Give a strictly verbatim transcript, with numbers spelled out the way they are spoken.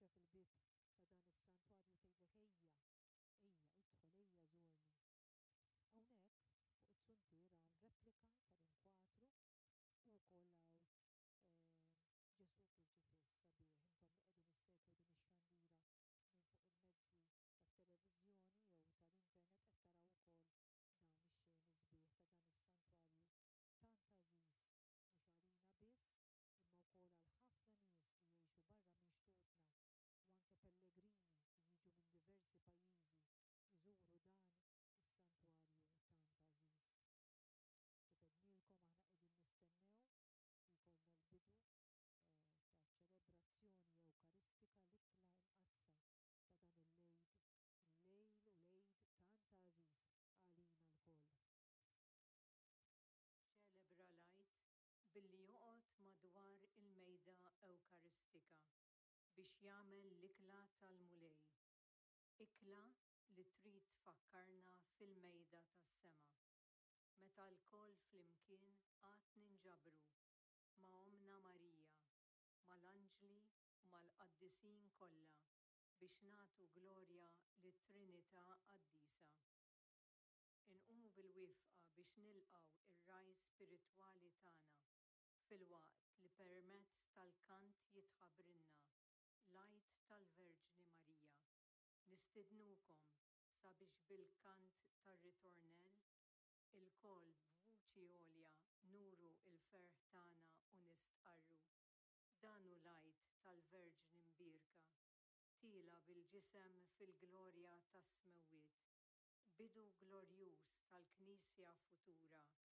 fil-bib ta' dan is-santwarju tgħidlek ejja, ejja, idħol, ejja żurni. Hawnhekk fuq it-suntier hawn replika tal-inkwatru u wkoll hawn Ġesu kruċifiss sabiħ intom li qegħdin issegwu din ix-xandira minn fuq il-mezzi tat-televiżjoni jew tal-internet qed taraw ukoll dawn ix-xeni sbieħ ta' dan is-santwarju tant għażiż mhux għalina biss imma wkoll għal ħafna nies li jgħixu barra minn xtutna u anke pellegrini li jiġu minn diversi pajjiżi iżuru dan is-santwarju tant għażiż. Kif ednilkom aħna qegħdin nistennew li jkollna l-bidu ta' ċelebrazzjoni ewkaristika l-ikla imqazza ta' dan il-lejl, il-lejl u lejl tant għażiż għalina lkoll. ċelebra l-Għid billi joqgħod madwar il-mejda ewkaristika biex jagħmel l-ikla tal-mulej. Ikla li trid tfakkarna fil-mejda tas-sema. Meta lkoll flimkien qatt ninġabru ma' Omna Marija, mal-anġli u mal-qaddisin kollha biex nagħtu glorja lit-Trinità qaddisa. Inqumu bil-wifqa biex nilqgħu ir-raj spiritwali tagħna filwaqt li permezz tal-kant jitħabbrilna l-Għid tal-Verġni Marija. Nistidnukom sabiex bil-kant tar-ritornell il-koll b'vuċi għolja nuru il-ferħ tagħna u nistqarru. Dan hu l-Għid tal-Verġni mbierka, tila bil-ġisem fil-glorja tas-smewwiet, bidu glorjuż tal-Knisja futura